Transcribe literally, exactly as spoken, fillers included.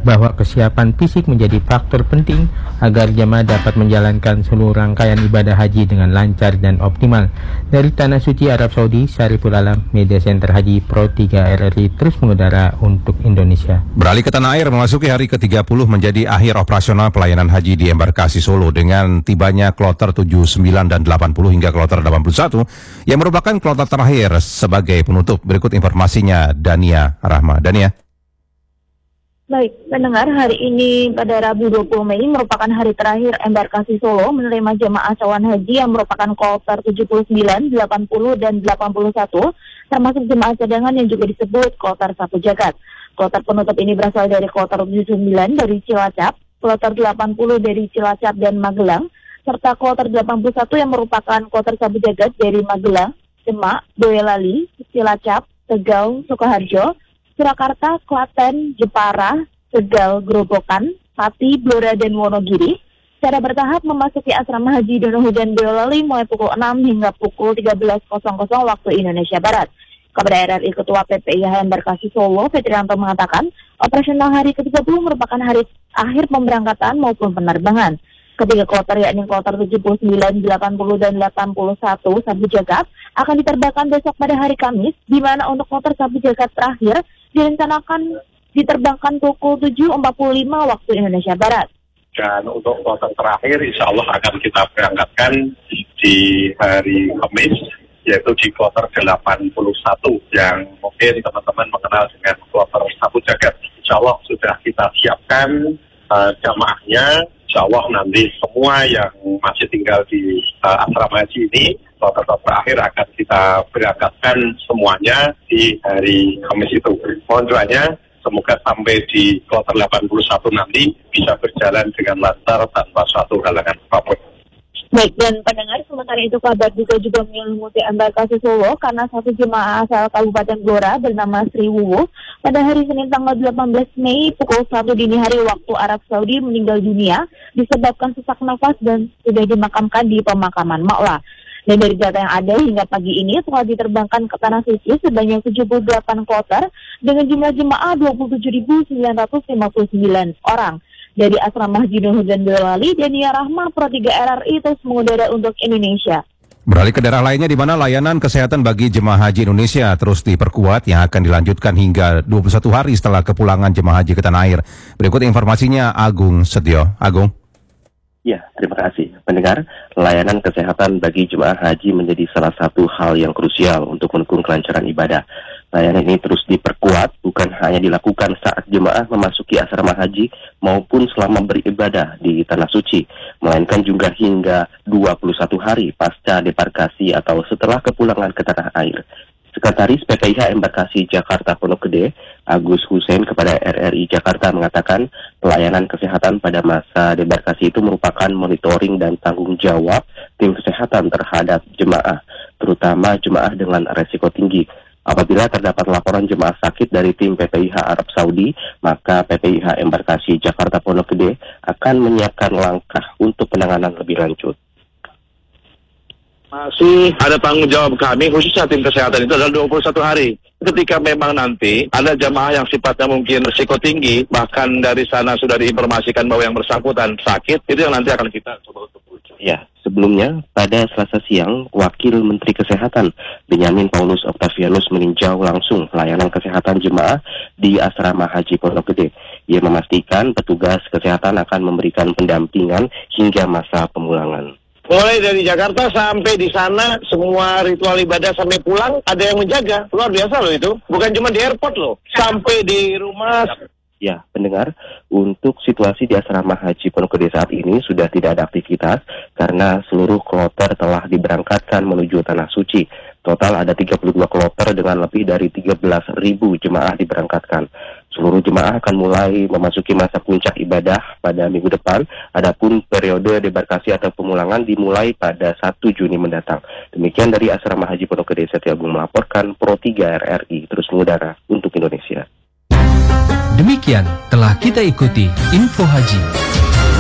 bahwa kesiapan fisik menjadi faktor penting agar jemaah dapat menjalankan seluruh rangkaian ibadah haji dengan lancar dan optimal. Dari Tanah Suci Arab Saudi, Syariful Alam, Media Center Haji Pro tiga R R I terus mengudara untuk Indonesia. Beralih ke tanah air, memasuki hari ke tiga puluh menjadi akhir operasional pelayanan haji di embarkasi Solo dengan tibanya kloter tujuh puluh sembilan dan delapan puluh hingga kloter delapan puluh satu yang merupakan kloter terakhir sebagai penutup. Berikut informasinya Dania Rahma. Dania. Baik, pendengar, hari ini pada Rabu dua puluh Mei merupakan hari terakhir embarkasi Solo menerima jemaah calon haji yang merupakan kloter tujuh puluh sembilan, delapan puluh, dan delapan puluh satu, termasuk jemaah cadangan yang juga disebut kloter Sapu Jagat. Kloter penutup ini berasal dari kloter tujuh puluh sembilan dari Cilacap, kloter delapan puluh dari Cilacap dan Magelang, serta kloter delapan puluh satu yang merupakan kloter Sapu Jagat dari Magelang, Demak, Boyolali, Cilacap, Tegal, Sukoharjo, Surakarta, Klaten, Jepara, Tegal, Grobogan, Pati, Blora, dan Wonogiri secara bertahap memasuki asrama haji Donohudan Boyolali mulai pukul enam hingga pukul tiga belas waktu Indonesia Barat. Kabar R R I Ketua P P I H Embarkasi Solo, Fitrianto mengatakan, operasional hari ke tiga puluh merupakan hari akhir pemberangkatan maupun penerbangan. Ketiga kloter yakni kloter tujuh puluh sembilan, delapan puluh, dan delapan puluh satu Sabu Jagat akan diterbangkan besok pada hari Kamis, di mana untuk kloter Sabu Jagat terakhir direncanakan diterbangkan pukul tujuh empat puluh lima waktu Indonesia Barat. Dan untuk kloter terakhir insya Allah akan kita berangkatkan di hari Kamis, yaitu di kloter delapan puluh satu yang mungkin teman-teman mengenal dengan kloter Sabu Jagat. Insya Allah sudah kita siapkan uh, jamaahnya. Insya Allah nanti semua yang masih tinggal di uh, asrama haji ini, kloter terakhir akan kita berangkatkan semuanya di hari Kamis itu. Mohon doanya, semoga sampai di kloter delapan puluh satu nanti bisa berjalan dengan lancar tanpa suatu halangan apapun. Baik, dan pendengar, sementara itu kabar juga juga menyelimuti embarkasi Solo karena satu jemaah asal Kabupaten Blora bernama Sri Wuwu pada hari Senin tanggal delapan belas Mei pukul satu dini hari waktu Arab Saudi meninggal dunia disebabkan sesak nafas dan sudah dimakamkan di pemakaman Ma'la. Dan dari data yang ada hingga pagi ini telah diterbangkan ke Tanah Suci sebanyak tujuh puluh delapan kloter dengan jumlah jemaah dua puluh tujuh ribu sembilan ratus lima puluh sembilan orang. Dari asrama Haji Donohudan Boyolali, Dania Rahma, Pro tiga R R I terus mengudara untuk Indonesia. Beralih ke daerah lainnya di mana layanan kesehatan bagi jemaah haji Indonesia terus diperkuat yang akan dilanjutkan hingga dua puluh satu hari setelah kepulangan jemaah haji ke tanah air. Berikut informasinya Agung Setio. Agung. Ya, terima kasih. Pendengar, layanan kesehatan bagi jemaah haji menjadi salah satu hal yang krusial untuk mendukung kelancaran ibadah. Layanan ini terus diperkuat, bukan hanya dilakukan saat jemaah memasuki asrama haji maupun selama beribadah di Tanah Suci, melainkan juga hingga dua puluh satu hari pasca debarkasi atau setelah kepulangan ke tanah air. Sekretaris P P I H Embarkasi Jakarta Pondok Gede, Agus Hussein kepada R R I Jakarta mengatakan pelayanan kesehatan pada masa debarkasi itu merupakan monitoring dan tanggung jawab tim kesehatan terhadap jemaah, terutama jemaah dengan resiko tinggi. Apabila terdapat laporan jemaah sakit dari tim P P I H Arab Saudi, maka P P I H Embarkasi Jakarta Pondok Gede akan menyiapkan langkah untuk penanganan lebih lanjut. Masih ada tanggung jawab kami, khususnya tim kesehatan itu adalah dua puluh satu hari. Ketika memang nanti ada jamaah yang sifatnya mungkin risiko tinggi, bahkan dari sana sudah diinformasikan bahwa yang bersangkutan sakit, itu yang nanti akan kita coba untuk uji. Ya, sebelumnya pada Selasa siang, Wakil Menteri Kesehatan Benyamin Paulus Octavianus meninjau langsung layanan kesehatan jemaah di Asrama Haji Pondok Gede. Ia memastikan petugas kesehatan akan memberikan pendampingan hingga masa pemulangan. Mulai dari Jakarta sampai di sana, semua ritual ibadah sampai pulang, ada yang menjaga. Luar biasa loh itu. Bukan cuma di airport loh. Sampai di rumah. Ya, pendengar, untuk situasi di asrama haji Pondok Gede saat ini sudah tidak ada aktivitas karena seluruh kloter telah diberangkatkan menuju Tanah Suci. Total ada tiga puluh dua kloter dengan lebih dari tiga belas ribu jemaah diberangkatkan. Seluruh jemaah akan mulai memasuki masa puncak ibadah pada minggu depan, adapun periode debarkasi atau pemulangan dimulai pada satu Juni mendatang. Demikian dari Asrama Haji Pondok Gede, Setia Agung melaporkan Pro tiga R R I terus mengudara untuk Indonesia. Demikian telah kita ikuti Info Haji.